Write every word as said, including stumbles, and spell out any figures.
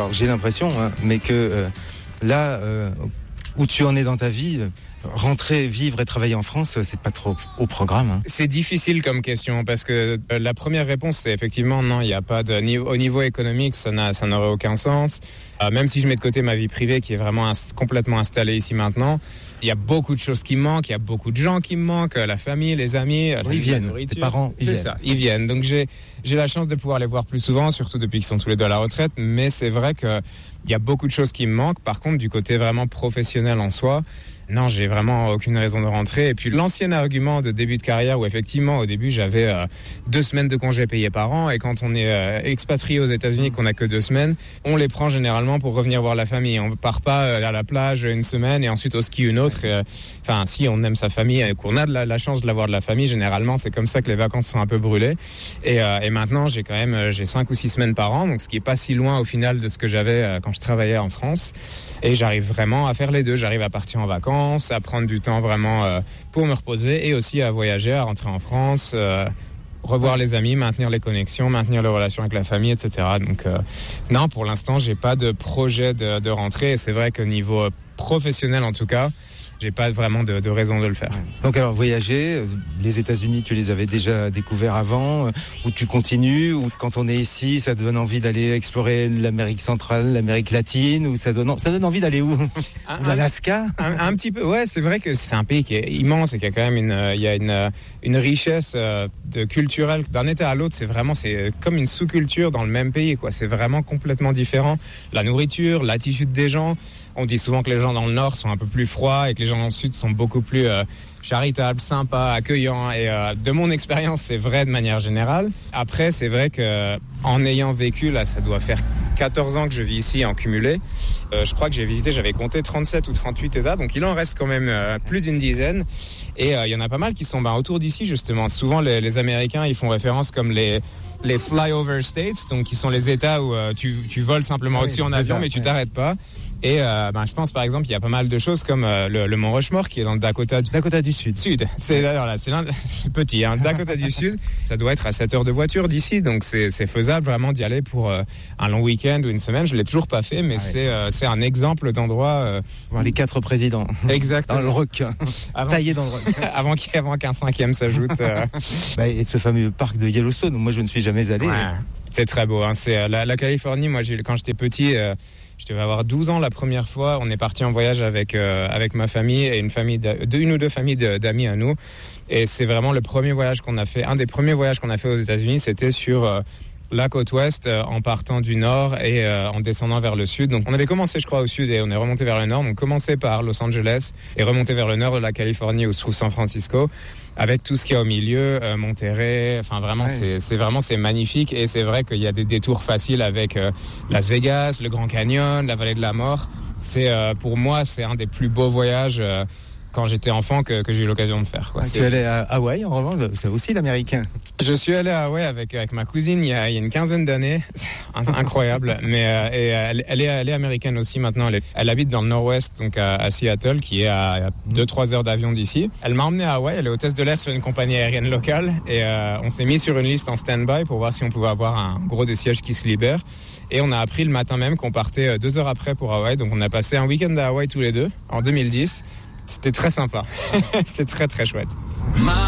alors j'ai l'impression, hein, mais que euh, là, euh, où tu en es dans ta vie, euh, rentrer, vivre et travailler en France, c'est pas trop au programme. Hein. C'est difficile comme question parce que euh, la première réponse, c'est effectivement non, il n'y a pas de niveau, au niveau économique, ça n'a, ça n'aurait aucun sens. Euh, même si je mets de côté ma vie privée qui est vraiment ins- complètement installée ici maintenant, il y a beaucoup de choses qui me manquent, il y a beaucoup de gens qui me manquent, la famille, les amis, oui, ils viennent, tes parents, ils c'est viennent. ça, ils viennent. Donc j'ai j'ai la chance de pouvoir les voir plus souvent, surtout depuis qu'ils sont tous les deux à la retraite. Mais c'est vrai que il y a beaucoup de choses qui me manquent. Par contre, du côté vraiment professionnel en soi, non, j'ai vraiment aucune raison de rentrer. Et puis l'ancien argument de début de carrière où effectivement au début j'avais euh, deux semaines de congés payés par an et quand on est euh, expatrié aux États-Unis qu'on a que deux semaines, on les prend généralement pour revenir voir la famille. On part pas euh, à la plage une semaine et ensuite au ski une autre. Euh, Enfin, si on aime sa famille et qu'on a de la, la chance de l'avoir de la famille, généralement c'est comme ça que les vacances sont un peu brûlées. Et, euh, et maintenant j'ai quand même euh, j'ai cinq ou six semaines par an, donc ce qui est pas si loin au final de ce que j'avais euh, quand je travaillais en France. Et j'arrive vraiment à faire les deux. J'arrive à partir en vacances, à prendre du temps vraiment euh, pour me reposer et aussi à voyager, à rentrer en France, euh, revoir les amis, maintenir les connexions, maintenir les relations avec la famille, et cetera. Donc euh, non, pour l'instant, j'ai pas de projet de, de rentrée. Et c'est vrai qu'au niveau professionnel, en tout cas, j'ai pas vraiment de, de raison de le faire. Donc alors voyager, les États-Unis, tu les avais déjà découverts avant, ou tu continues, ou quand on est ici, ça te donne envie d'aller explorer l'Amérique centrale, l'Amérique latine, ou ça donne, ça donne envie d'aller où? Un, L'Alaska? un, un petit peu, ouais, c'est vrai que c'est un pays qui est immense et qui a quand même une, il y a une, une richesse de culturelle d'un État à l'autre. C'est vraiment, c'est comme une sous-culture dans le même pays, quoi. C'est vraiment complètement différent. La nourriture, l'attitude des gens. On dit souvent que les gens dans le nord sont un peu plus froids et que les gens dans le sud sont beaucoup plus euh, charitables, sympas, accueillants. Et euh, de mon expérience, c'est vrai de manière générale. Après, c'est vrai que en ayant vécu, là, ça doit faire quatorze ans que je vis ici en cumulé. Euh, je crois que j'ai visité, j'avais compté trente-sept ou trente-huit États, donc il en reste quand même euh, plus d'une dizaine. Et il euh, y en a pas mal qui sont bah, autour d'ici, justement. Souvent, les, les Américains, ils font référence comme les... les flyover states, donc qui sont les États où euh, tu, tu voles simplement oui, au-dessus en avion, ça, mais tu oui. t'arrêtes pas. Et euh, ben, je pense par exemple il y a pas mal de choses comme euh, le, le Mont Rushmore qui est dans le Dakota du, Dakota du Sud. Sud. C'est d'ailleurs là, c'est l'un petit, hein, Dakota du Sud. Ça doit être à sept heures de voiture d'ici, donc c'est, c'est faisable vraiment d'y aller pour euh, un long week-end ou une semaine. Je l'ai toujours pas fait, mais ah, c'est, oui. euh, c'est un exemple d'endroit. Euh, Voir les quatre présidents. Exactement. Dans le roc, avant, taillé dans le roc. avant, avant qu'un cinquième s'ajoute. Euh... Bah, et ce fameux parc de Yellowstone, moi je ne suis jamais allé. Ouais, c'est très beau. Hein. C'est la, la Californie. Moi, j'ai, quand j'étais petit. Euh, Je devais avoir douze ans la première fois. On est parti en voyage avec euh, avec ma famille et une famille de, de une ou deux familles de, d'amis à nous. Et c'est vraiment le premier voyage qu'on a fait. Un des premiers voyages qu'on a fait aux États-Unis, c'était sur euh, la côte ouest, euh, en partant du nord et euh, en descendant vers le sud. Donc on avait commencé, je crois, au sud et on est remonté vers le nord. Donc commencé par Los Angeles et remonté vers le nord de la Californie où se trouve San Francisco, avec tout ce qu'il y a au milieu, euh, Monterrey. Enfin vraiment, ouais. c'est c'est vraiment c'est magnifique et c'est vrai qu'il y a des détours faciles avec euh, Las Vegas, le Grand Canyon, la Vallée de la Mort. C'est euh, pour moi, c'est un des plus beaux voyages. Euh, quand j'étais enfant que, que j'ai eu l'occasion de faire. Quoi. Ah, tu es allé à Hawaï, en revanche, c'est aussi l'américain. Je suis allé à Hawaï avec, avec ma cousine il y, a, il y a une quinzaine d'années. Incroyable. Mais euh, et elle, elle, est, elle est américaine aussi maintenant. Elle, est, elle habite dans le nord-ouest, donc à, à Seattle, qui est à deux trois heures d'avion d'ici. Elle m'a emmené à Hawaï. Elle est hôtesse de l'air sur une compagnie aérienne locale. Et euh, on s'est mis sur une liste en stand-by pour voir si on pouvait avoir un gros des sièges qui se libèrent. Et on a appris le matin même qu'on partait deux heures après pour Hawaï. Donc on a passé un week-end à Hawaï tous les deux, en deux mille dix. C'était très sympa. C'était très très chouette.